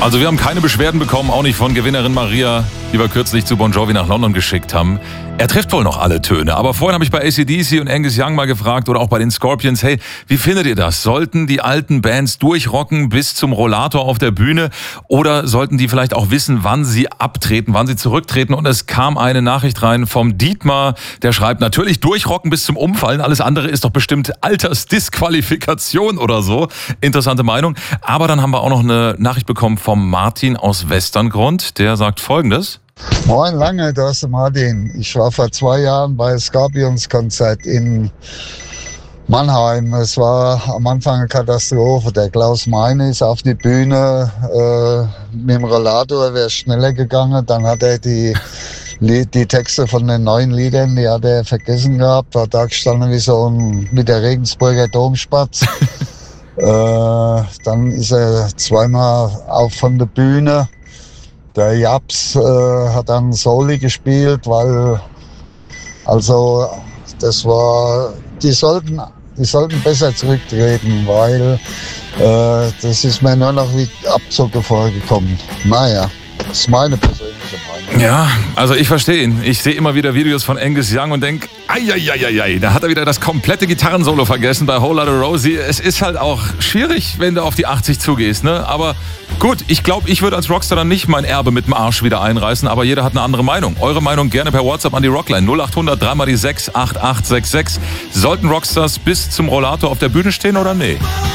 Also wir haben keine Beschwerden bekommen, auch nicht von Gewinnerin Maria, die wir kürzlich zu Bon Jovi nach London geschickt haben. Er trifft wohl noch alle Töne. Aber vorhin habe ich bei AC/DC und Angus Young mal gefragt oder auch bei den Scorpions, hey, wie findet ihr das? Sollten die alten Bands durchrocken bis zum Rollator auf der Bühne oder sollten die vielleicht auch wissen, wann sie abtreten, wann sie zurücktreten? Und es kam eine Nachricht rein vom Dietmar, der schreibt, natürlich durchrocken bis zum Umfallen, alles andere ist doch bestimmt Altersdisqualifikation oder so. Interessante Meinung. Aber dann haben wir auch noch eine Nachricht bekommen vom Martin aus Westerngrund, der sagt Folgendes. Moin Lange, da ist der Martin. Ich war vor 2 Jahren bei Scorpions Konzert in Mannheim. Es war am Anfang eine Katastrophe. Der Klaus Meine ist auf die Bühne mit dem Rollator, wäre schneller gegangen. Dann hat er die Texte von den neuen Liedern, die hat er vergessen gehabt. War da gestanden wie so mit der Regensburger Domspatz. Dann ist er zweimal auf von der Bühne. Der Japs hat dann Soli gespielt, weil, also, das war, die sollten besser zurücktreten, weil das ist mir nur noch wie Abzocke vorgekommen. Naja, das ist meine persönliche Meinung. Ja, also ich verstehe ihn. Ich sehe immer wieder Videos von Angus Young und denke, ei, da hat er wieder das komplette Gitarrensolo vergessen bei Whole Lotta Rosie. Es ist halt auch schwierig, wenn du auf die 80 zugehst, ne? Aber gut, ich glaube, ich würde als Rockstar dann nicht mein Erbe mit dem Arsch wieder einreißen, aber jeder hat eine andere Meinung. Eure Meinung gerne per WhatsApp an die Rockline 0800 3x6 8866. Sollten Rockstars bis zum Rollator auf der Bühne stehen oder nee?